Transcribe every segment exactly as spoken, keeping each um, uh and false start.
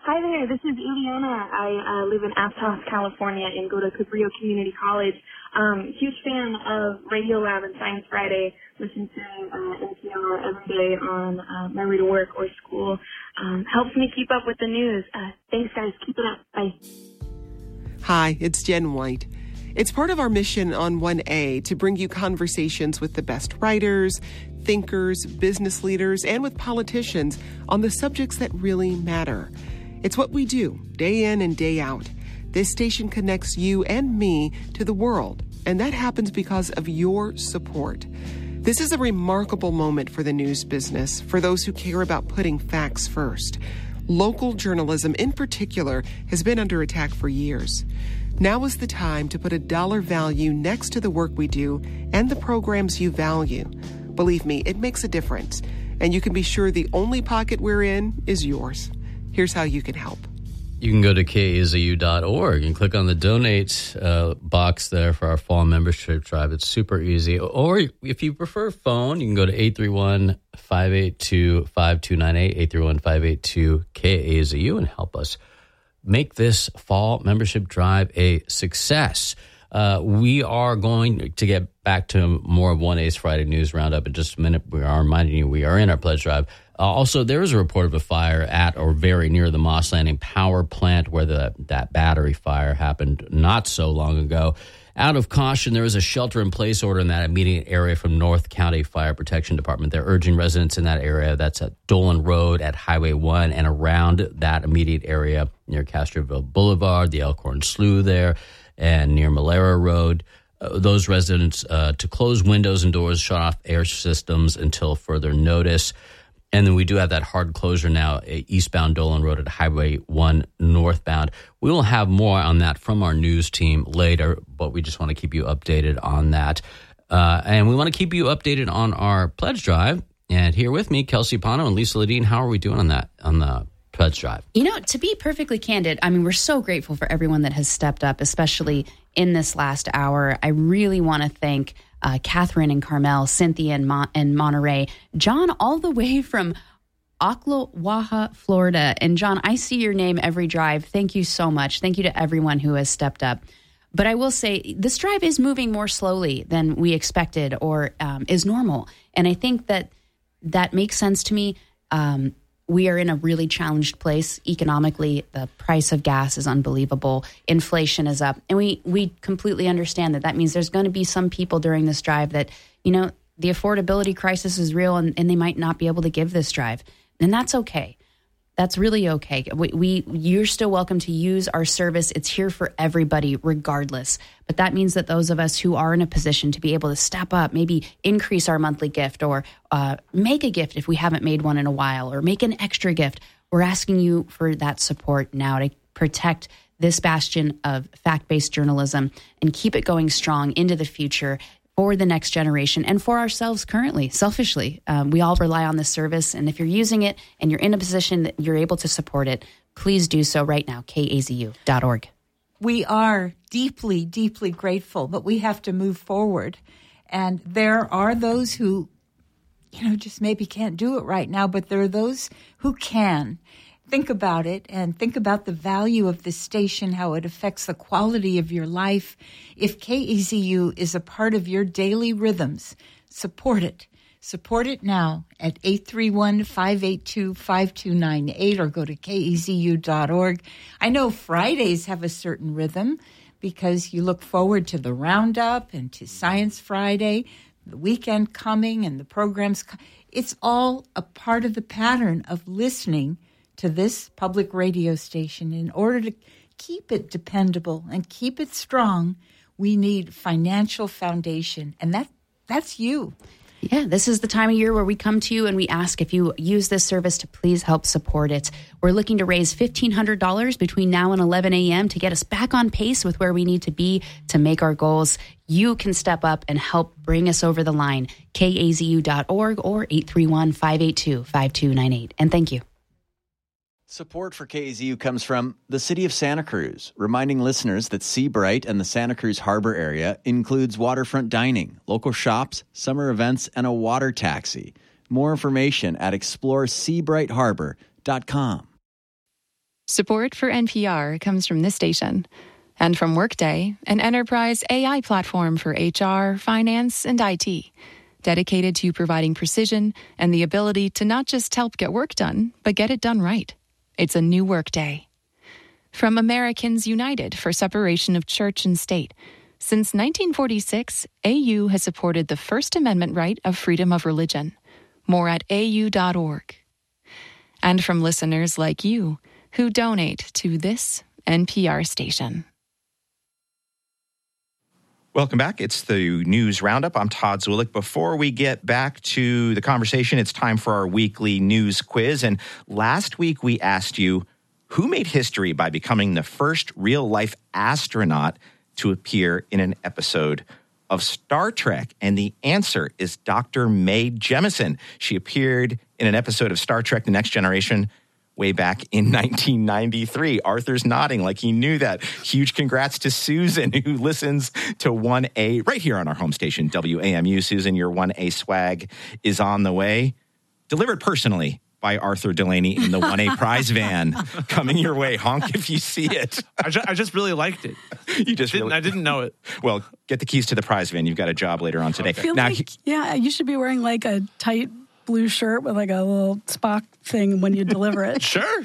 Hi there, this is Ileana. I uh, live in Aptos, California, and go to Cabrillo Community College. Um, huge fan of Radiolab and Science Friday. Listen to uh, N P R every day on uh, my way to work or school. Um, helps me keep up with the news. Uh, thanks, guys. Keep it up. Bye. Hi, it's Jen White. It's part of our mission on one A to bring you conversations with the best writers, thinkers, business leaders, and with politicians on the subjects that really matter. It's what we do, day in and day out. This station connects you and me to the world, and that happens because of your support. This is a remarkable moment for the news business, for those who care about putting facts first. Local journalism, in particular, has been under attack for years. Now is the time to put a dollar value next to the work we do and the programs you value. Believe me, it makes a difference, and you can be sure the only pocket we're in is yours. Here's how you can help. You can go to K A Z U dot org and click on the donate uh, box there for our fall membership drive. It's super easy. Or if you prefer phone, you can go to eight three one, five eight two, five two nine eight, eight three one, five eight two, K A Z U, and help us make this fall membership drive a success. Uh, we are going to get back to more of one A's Friday News Roundup in just a minute. We are reminding you we are in our pledge drive. Uh, also, there is a report of a fire at or very near the Moss Landing power plant where the, that battery fire happened not so long ago. Out of caution, there is a shelter-in-place order in that immediate area from North County Fire Protection Department. They're urging residents in that area, that's at Dolan Road, at Highway one, and around that immediate area near Castroville Boulevard, the Elkhorn Slough there, and near Malera Road. Uh, those residents uh, to close windows and doors, shut off air systems until further notice. And then we do have that hard closure now, eastbound Dolan Road at Highway one northbound. We will have more on that from our news team later, but we just want to keep you updated on that. Uh, and we want to keep you updated on our pledge drive. And here with me, Kelsey Pano and Lisa Ledeen. How are we doing on that, on the pledge drive? You know, to be perfectly candid, I mean, we're so grateful for everyone that has stepped up, especially in this last hour. I really want to thank Uh, Catherine and Carmel, Cynthia and, Mon- and Monterey, John all the way from Ocklawaha, Florida. And John, I see your name every drive. Thank you so much. Thank you to everyone who has stepped up. But I will say this drive is moving more slowly than we expected or um, is normal. And I think that that makes sense to me. Um, we are in a really challenged place economically. The price of gas is unbelievable. Inflation is up. And we, we completely understand that that means there's going to be some people during this drive that, you know, the affordability crisis is real and, and they might not be able to give this drive. And that's okay. That's really okay. We, we you're still welcome to use our service. It's here for everybody regardless. But that means that those of us who are in a position to be able to step up, maybe increase our monthly gift or uh, make a gift if we haven't made one in a while or make an extra gift, we're asking you for that support now to protect this bastion of fact-based journalism and keep it going strong into the future for the next generation and for ourselves currently, selfishly. Um, we all rely on this service, and if you're using it and you're in a position that you're able to support it, please do so right now, K A Z U dot org. We are deeply, deeply grateful, but we have to move forward. And there are those who, you know, just maybe can't do it right now, but there are those who can. Think about it and think about the value of this station, how it affects the quality of your life. If K A Z U is a part of your daily rhythms, support it. Support it now at eight three one, five eight two, five two nine eight or go to K A Z U dot org. I know Fridays have a certain rhythm because you look forward to the Roundup and to Science Friday, the weekend coming and the programs. It's all a part of the pattern of listening to this public radio station. In order to keep it dependable and keep it strong, we need financial foundation, and that that's you. Yeah, this is the time of year where we come to you and we ask if you use this service to please help support it. We're looking to raise fifteen hundred dollars between now and eleven a.m. to get us back on pace with where we need to be to make our goals. You can step up and help bring us over the line. K A Z U dot org or eight three one, five eight two, five two nine eight. And thank you. Support for K A Z U comes from the City of Santa Cruz, reminding listeners that Sea Bright and the Santa Cruz Harbor area includes waterfront dining, local shops, summer events, and a water taxi. More information at explore sea bright harbor dot com. Support for N P R comes from this station and from Workday, an enterprise A I platform for H R, finance, and I T, dedicated to providing precision and the ability to not just help get work done, but get it done right. It's a new Workday. From Americans United for Separation of Church and State, since nineteen forty-six, A U has supported the First Amendment right of freedom of religion. More at A U dot org. And from listeners like you, who donate to this N P R station. Welcome back. It's the News Roundup. I'm Todd Zwillich. Before we get back to the conversation, it's time for our weekly news quiz. And last week we asked you, who made history by becoming the first real-life astronaut to appear in an episode of Star Trek? And the answer is Doctor Mae Jemison. She appeared in an episode of Star Trek: The Next Generation way back in nineteen ninety-three. Arthur's nodding like he knew that. Huge congrats to Susan, who listens to one A right here on our home station, W A M U. Susan, your one A swag is on the way. Delivered personally by Arthur Delaney in the one A prize van coming your way. Honk if you see it. I, ju- I just really liked it. You just didn't, really, I didn't know it. Well, get the keys to the prize van. You've got a job later on today. I feel now, like, yeah, you should be wearing like a tight blue shirt with like a little Spock thing when you deliver it. Sure.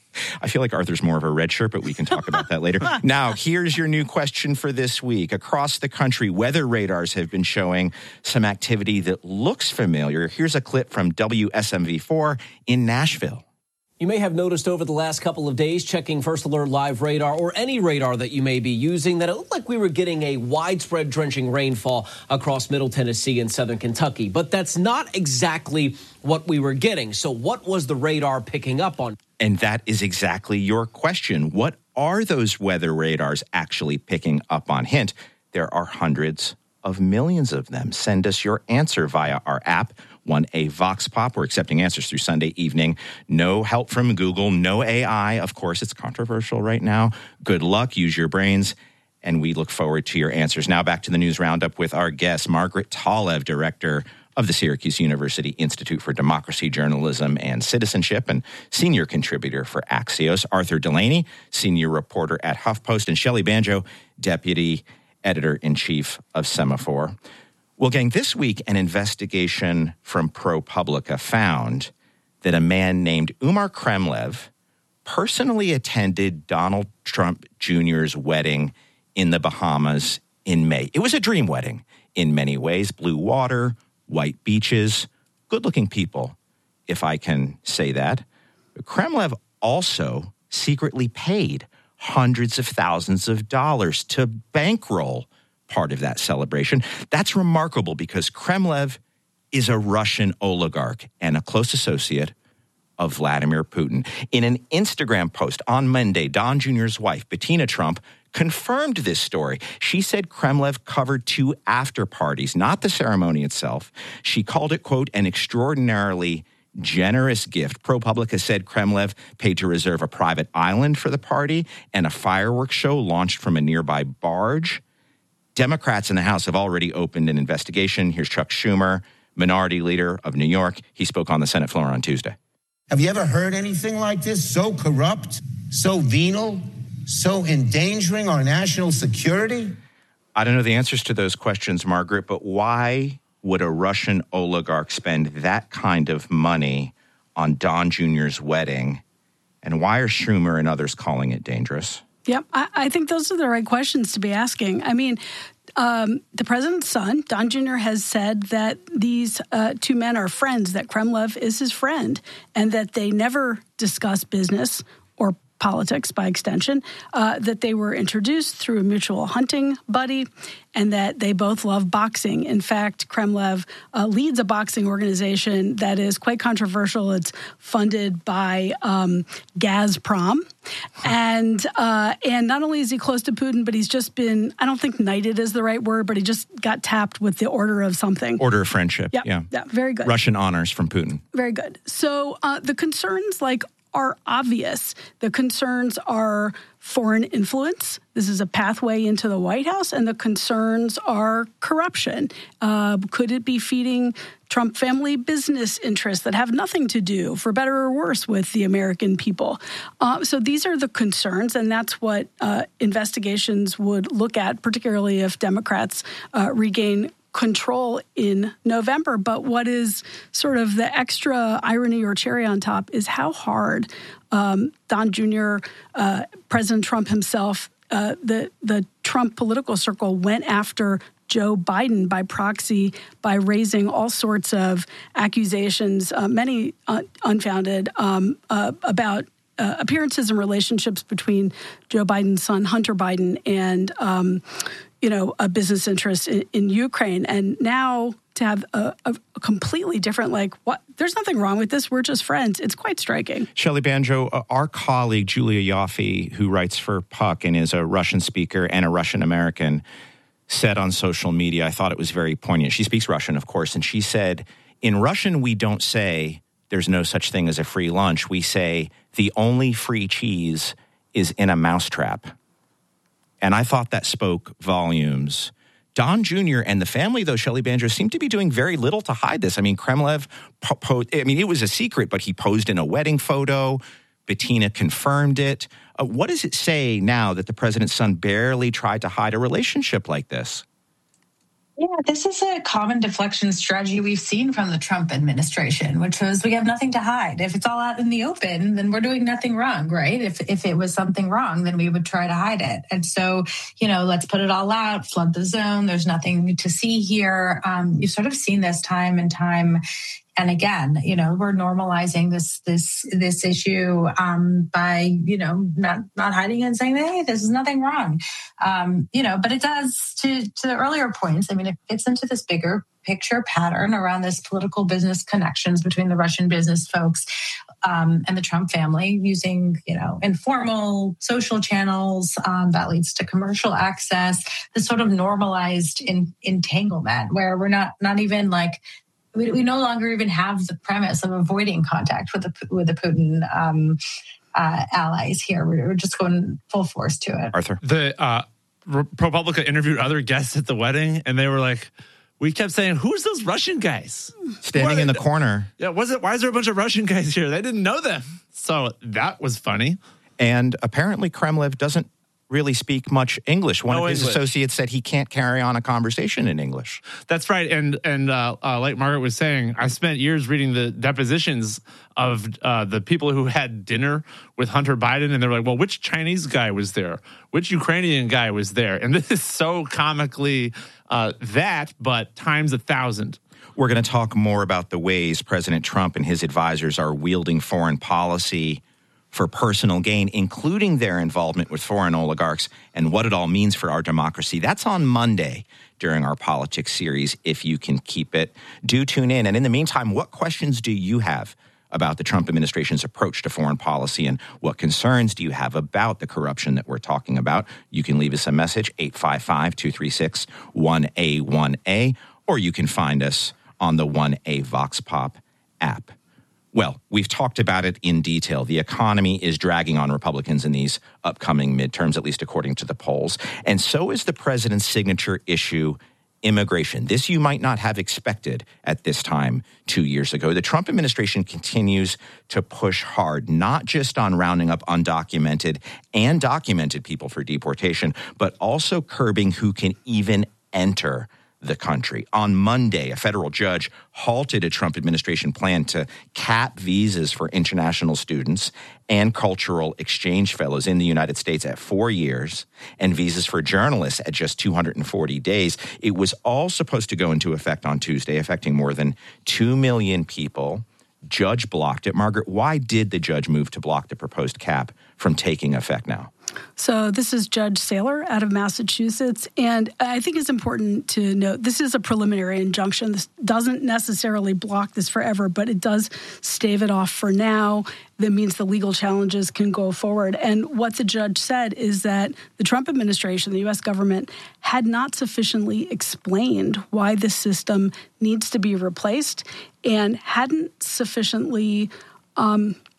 I feel like Arthur's more of a red shirt, but we can talk about that later. Now, here's your new question for this week. Across the country, weather radars have been showing some activity that looks familiar. Here's a clip from W S M V four in Nashville. You may have noticed over the last couple of days, checking First Alert Live radar or any radar that you may be using, that it looked like we were getting a widespread drenching rainfall across Middle Tennessee and Southern Kentucky. But that's not exactly what we were getting. So what was the radar picking up on? And that is exactly your question. What are those weather radars actually picking up on? Hint, there are hundreds of millions of them. Send us your answer via our app, one A Vox Pop. We're accepting answers through Sunday evening. No help from Google, no A I. Of course, it's controversial right now. Good luck. Use your brains. And we look forward to your answers. Now back to the News Roundup with our guest, Margaret Talev, director of the Syracuse University Institute for Democracy, Journalism, and Citizenship, and senior contributor for Axios, Arthur Delaney, senior reporter at HuffPost, and Shelley Banjo, deputy editor-in-chief of Semaphore. Well, gang, this week, an investigation from ProPublica found that a man named Umar Kremlev personally attended Donald Trump Junior's wedding in the Bahamas in May. It was a dream wedding in many ways. Blue water, white beaches, good-looking people, if I can say that. Kremlev also secretly paid hundreds of thousands of dollars to bankroll part of that celebration. That's remarkable because Kremlev is a Russian oligarch and a close associate of Vladimir Putin. In an Instagram post on Monday, Don Junior's wife, Bettina Trump, confirmed this story. She said Kremlev covered two after parties, not the ceremony itself. She called it, quote, an extraordinarily generous gift. ProPublica said Kremlev paid to reserve a private island for the party and a fireworks show launched from a nearby barge. Democrats in the House have already opened an investigation. Here's Chuck Schumer, minority leader of New York. He spoke on the Senate floor on Tuesday. Have you ever heard anything like this? So corrupt, so venal, so endangering our national security? I don't know the answers to those questions, Margaret, but why would a Russian oligarch spend that kind of money on Don Junior's wedding? And why are Schumer and others calling it dangerous? Yep, I, I think those are the right questions to be asking. I mean, um, the president's son, Don Junior, has said that these uh, two men are friends, that Kremlev is his friend, and that they never discuss business or politics by extension, uh, that they were introduced through a mutual hunting buddy, and that they both love boxing. In fact, Kremlev uh, leads a boxing organization that is quite controversial. It's funded by um, Gazprom. And uh, and not only is he close to Putin, but he's just been, I don't think knighted is the right word, but he just got tapped with the Order of something. Order of Friendship, yeah. yeah. Yeah, very good. Russian honors from Putin. Very good. So uh, the concerns like are obvious. The concerns are foreign influence. This is a pathway into the White House, and the concerns are corruption. Uh, could it be feeding Trump family business interests that have nothing to do, for better or worse, with the American people? Uh, so these are the concerns, and that's what uh, investigations would look at, particularly if Democrats uh, regain control in November. But what is sort of the extra irony or cherry on top is how hard um, Don Junior, uh, President Trump himself, uh, the the Trump political circle went after Joe Biden by proxy by raising all sorts of accusations, uh, many uh, unfounded, um, uh, about uh, appearances and relationships between Joe Biden's son, Hunter Biden, and um, you know, a business interest in, in Ukraine. And now to have a, a, a completely different, like, what? There's nothing wrong with this. We're just friends. It's quite striking. Shelley Banjo, uh, our colleague, Julia Yaffe, who writes for Puck and is a Russian speaker and a Russian American, said on social media, I thought it was very poignant. She speaks Russian, of course, and she said, in Russian, we don't say there's no such thing as a free lunch. We say the only free cheese is in a mousetrap. And I thought that spoke volumes. Don Junior and the family, though, Shelley Banjo, seem to be doing very little to hide this. I mean, Kremlev, po- po- I mean, it was a secret, but he posed in a wedding photo. Bettina confirmed it. Uh, what does it say now that the president's son barely tried to hide a relationship like this? Yeah, this is a common deflection strategy we've seen from the Trump administration, which was we have nothing to hide. If it's all out in the open, then we're doing nothing wrong, right? If if it was something wrong, then we would try to hide it. And so, you know, let's put it all out, flood the zone. There's nothing to see here. Um, you've sort of seen this time and time. And again, you know, we're normalizing this this this issue um, by, you know, not not hiding it and saying, hey, this is nothing wrong. Um, you know, but it does, to, to the earlier points, I mean, it fits into this bigger picture pattern around this political business connections between the Russian business folks um, and the Trump family using, you know, informal social channels um, that leads to commercial access, this sort of normalized in, entanglement where we're not not even like, We, we no longer even have the premise of avoiding contact with the with the Putin um, uh, allies here. We're, we're just going full force to it. Arthur, the uh, ProPublica interviewed other guests at the wedding, and they were like, "We kept saying, who's those Russian guys standing in the they? corner? Yeah, was it? Why is there a bunch of Russian guys here? They didn't know them." So that was funny. And apparently, Kremlev doesn't really speak much English. One no of his English. associates said he can't carry on a conversation in English. That's right. And and uh, uh, like Margaret was saying, I spent years reading the depositions of uh, the people who had dinner with Hunter Biden. And they're like, well, which Chinese guy was there? Which Ukrainian guy was there? And this is so comically uh, that, but times a thousand. We're going to talk more about the ways President Trump and his advisors are wielding foreign policy for personal gain, including their involvement with foreign oligarchs and what it all means for our democracy. That's on Monday during our politics series, if you can keep it. Do tune in. And in the meantime, what questions do you have about the Trump administration's approach to foreign policy, and what concerns do you have about the corruption that we're talking about? You can leave us a message, eight five five, two three six, one A one A, or you can find us on the one A Vox Pop app. Well, we've talked about it in detail. The economy is dragging on Republicans in these upcoming midterms, at least according to the polls. And so is the president's signature issue, immigration. This you might not have expected at this time two years ago. The Trump administration continues to push hard, not just on rounding up undocumented and documented people for deportation, but also curbing who can even enter the country. On Monday, a federal judge halted a Trump administration plan to cap visas for international students and cultural exchange fellows in the United States at four years and visas for journalists at just two hundred forty days. It was all supposed to go into effect on Tuesday, affecting more than two million people. Judge blocked it. Margaret, why did the judge move to block the proposed cap from taking effect now? So this is Judge Saylor out of Massachusetts, and I think it's important to note this is a preliminary injunction. This doesn't necessarily block this forever, but it does stave it off for now. That means the legal challenges can go forward. And what the judge said is that the Trump administration, the U S government, had not sufficiently explained why this system needs to be replaced and hadn't sufficiently um,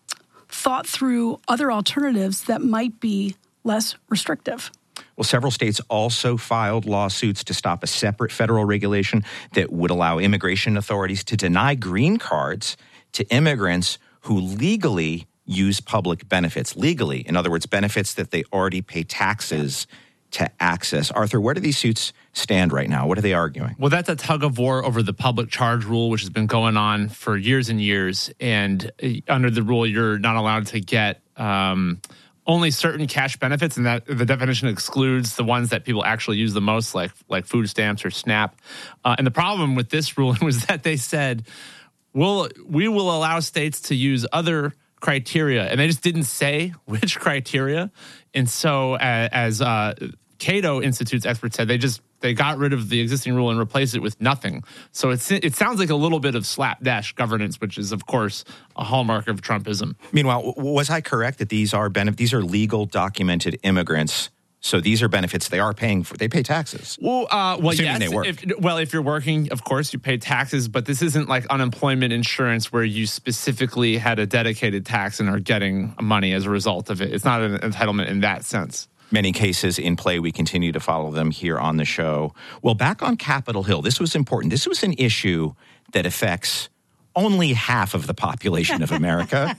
thought through other alternatives that might be less restrictive. Well, several states also filed lawsuits to stop a separate federal regulation that would allow immigration authorities to deny green cards to immigrants who legally use public benefits. Legally, in other words, benefits that they already pay taxes to access. Arthur, where do these suits stand right now? What are they arguing? Well, that's a tug of war over the public charge rule, which has been going on for years and years. And under the rule, you're not allowed to get um, only certain cash benefits, and that the definition excludes the ones that people actually use the most, like like food stamps or SNAP. Uh, and the problem with this ruling was that they said, "We'll we will allow states to use other criteria," and they just didn't say which criteria. And so, uh, as uh, Cato Institute's experts said, they just they got rid of the existing rule and replaced it with nothing. So it's it sounds like a little bit of slapdash governance, which is, of course, a hallmark of Trumpism. Meanwhile, was I correct that these are benef- these are legal, documented immigrants? So these are benefits they are paying for. They pay taxes. Well, uh, well, Assuming yes. they work. If, well, if you're working, of course, you pay taxes. But this isn't like unemployment insurance where you specifically had a dedicated tax and are getting money as a result of it. It's not an entitlement in that sense. Many cases in play. We continue to follow them here on the show. Well, back on Capitol Hill, this was important. This was an issue that affects only half of the population of America.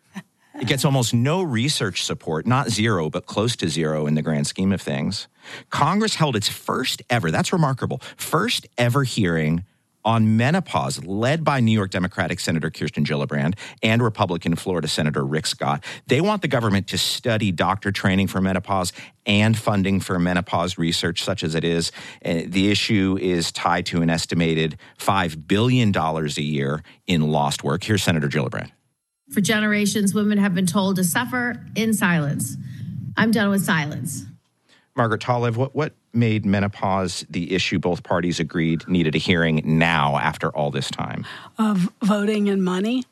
It gets almost no research support, not zero, but close to zero in the grand scheme of things. Congress held its first ever, that's remarkable, first ever hearing on menopause, led by New York Democratic Senator Kirsten Gillibrand and Republican Florida Senator Rick Scott. They want the government to study doctor training for menopause and funding for menopause research, such as it is. Uh, the issue is tied to an estimated five billion dollars a year in lost work. Here's Senator Gillibrand. For generations, women have been told to suffer in silence. I'm done with silence. Margaret Talev, what, what made menopause the issue both parties agreed needed a hearing now after all this time? Of voting and money.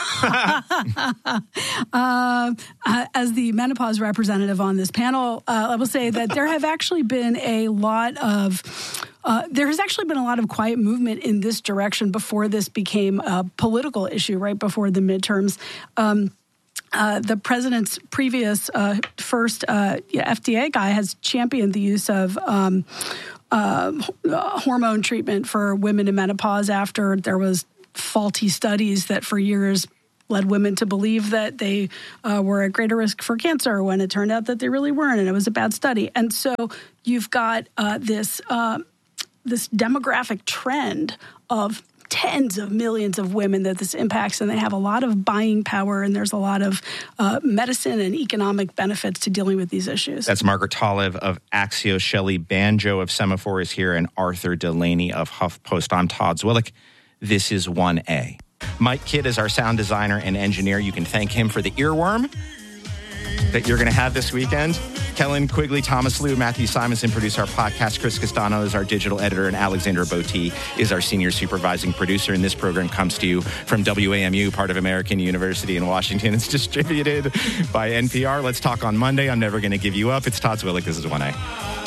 uh, uh, as the menopause representative on this panel, uh, I will say that there have actually been a lot of Uh, there has actually been a lot of quiet movement in this direction before this became a political issue, right before the midterms. Um, uh, the president's previous uh, first uh, F D A guy has championed the use of um, uh, hormone treatment for women in menopause after there was faulty studies that for years led women to believe that they uh, were at greater risk for cancer when it turned out that they really weren't, and it was a bad study. And so you've got uh, this... Uh, this demographic trend of tens of millions of women that this impacts, and they have a lot of buying power, and there's a lot of uh, medicine and economic benefits to dealing with these issues. That's Margaret Talev of Axios, Shelley Banjo of Semaphore is here, and Arthur Delaney of HuffPost. I'm Todd Zwillich. This is one A. Mike Kidd is our sound designer and engineer. You can thank him for the earworm that you're going to have this weekend. Kellen Quigley, Thomas Liu, Matthew Simonson produce our podcast. Chris Castano is our digital editor, and Alexander Botti is our senior supervising producer. And this program comes to you from W A M U, part of American University in Washington. It's distributed by N P R. Let's talk on Monday. I'm never going to give you up. It's Todd Zwillich. This is one A.